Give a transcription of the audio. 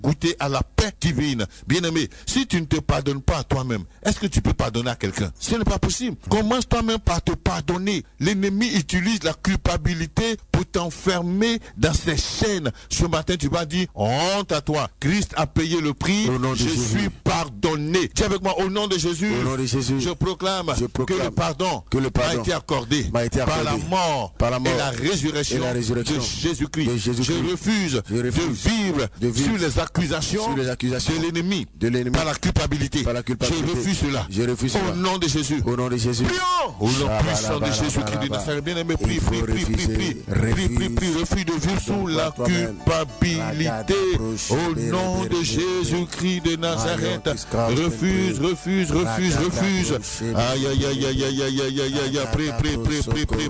goûter à la paix divine. Bien-aimé, si tu ne te pardonnes pas à toi-même, est-ce que tu peux pardonner à quelqu'un? Ce n'est pas possible. Commence toi-même par te pardonner. L'ennemi utilise la culpabilité pour t'enfermer dans ses chaînes. Ce matin, tu vas dire, honte à toi. Christ a payé le prix. Je suis pardonné. Dis avec moi, au nom de Jésus, je proclame que le pardon m'a été accordé par la mort et la résurrection de Jésus-Christ. Je refuse de vivre sur les accusations de l'ennemi par la culpabilité. Je refuse cela. Au nom de Jésus. Prions. Au nom puissant de Jésus-Christ de Nazareth. Bien-aimé, prie. Refuse de vivre sous la culpabilité. Au nom de Jésus-Christ de Nazareth. Refuse. Aïe. Prie.